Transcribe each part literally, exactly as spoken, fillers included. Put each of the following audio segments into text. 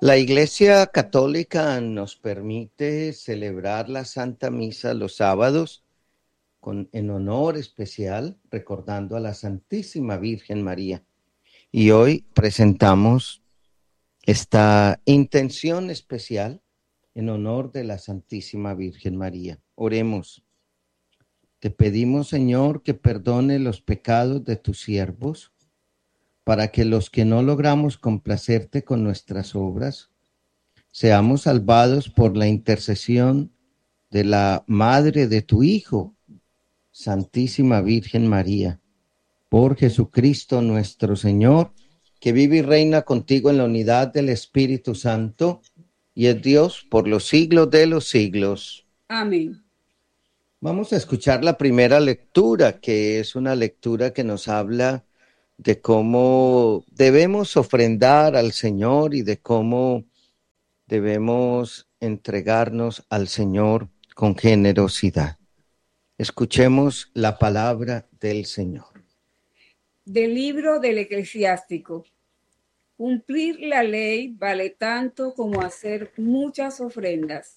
La Iglesia Católica nos permite celebrar la Santa Misa los sábados con, en honor especial, recordando a la Santísima Virgen María. Y hoy presentamos esta intención especial en honor de la Santísima Virgen María. Oremos. Te pedimos, Señor, que perdone los pecados de tus siervos, para que los que no logramos complacerte con nuestras obras, seamos salvados por la intercesión de la Madre de tu Hijo, Santísima Virgen María, por Jesucristo nuestro Señor, que vive y reina contigo en la unidad del Espíritu Santo, y es Dios por los siglos de los siglos. Amén. Vamos a escuchar la primera lectura, que es una lectura que nos habla de cómo debemos ofrendar al Señor y de cómo debemos entregarnos al Señor con generosidad. Escuchemos la palabra del Señor. Del libro del Eclesiástico. Cumplir la ley vale tanto como hacer muchas ofrendas.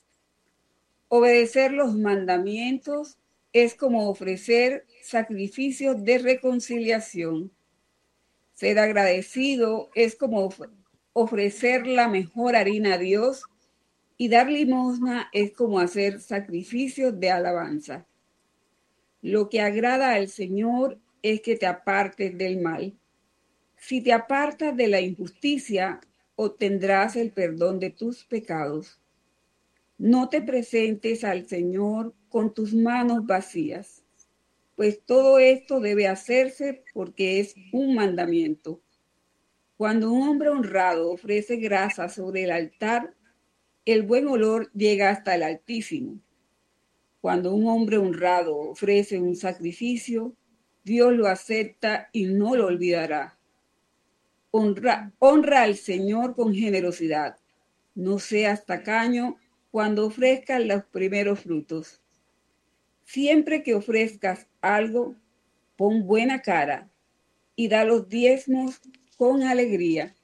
Obedecer los mandamientos es como ofrecer sacrificios de reconciliación. Ser agradecido es como ofrecer la mejor harina a Dios, y dar limosna es como hacer sacrificios de alabanza. Lo que agrada al Señor es que te apartes del mal. Si te apartas de la injusticia, obtendrás el perdón de tus pecados. No te presentes al Señor con tus manos vacías, pues todo esto debe hacerse porque es un mandamiento. Cuando un hombre honrado ofrece grasa sobre el altar, el buen olor llega hasta el Altísimo. Cuando un hombre honrado ofrece un sacrificio, Dios lo acepta y no lo olvidará. Honra, honra al Señor con generosidad. No seas tacaño cuando ofrezcas los primeros frutos. Siempre que ofrezcas algo, pon buena cara y da los diezmos con alegría.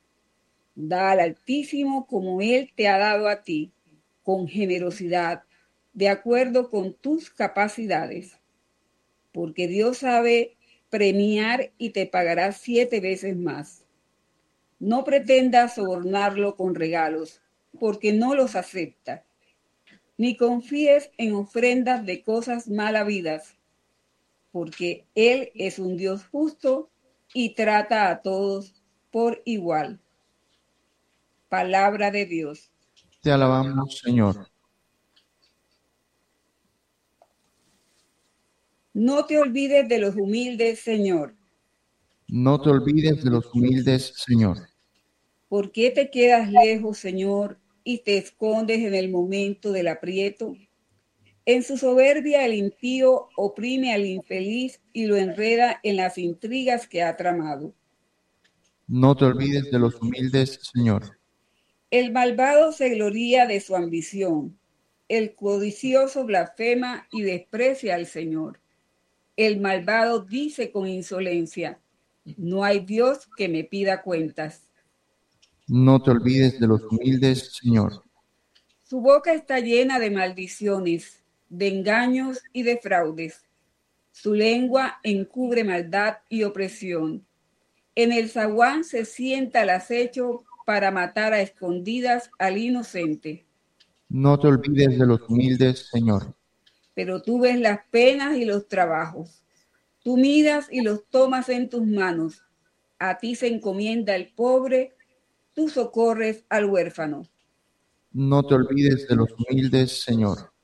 Da al Altísimo como Él te ha dado a ti, con generosidad, de acuerdo con tus capacidades. Porque Dios sabe premiar y te pagará siete veces más. No pretendas sobornarlo con regalos, porque no los acepta. Ni confíes en ofrendas de cosas mal habidas, porque Él es un Dios justo y trata a todos por igual. Palabra de Dios. Te alabamos, Señor. No te olvides de los humildes, Señor. No te olvides de los humildes, Señor. ¿Por qué te quedas lejos, Señor, y te escondes en el momento del aprieto? En su soberbia el impío oprime al infeliz y lo enreda en las intrigas que ha tramado. No te olvides de los humildes, Señor. El malvado se gloría de su ambición. El codicioso blasfema y desprecia al Señor. El malvado dice con insolencia: no hay Dios que me pida cuentas. No te olvides de los humildes, Señor. Su boca está llena de maldiciones, de engaños y de fraudes. Su lengua encubre maldad y opresión. En el zaguán se sienta al acecho para matar a escondidas al inocente. No te olvides de los humildes, Señor. Pero tú ves las penas y los trabajos. Tú miras y los tomas en tus manos. A ti se encomienda el pobre, tú socorres al huérfano. No te olvides de los humildes, Señor.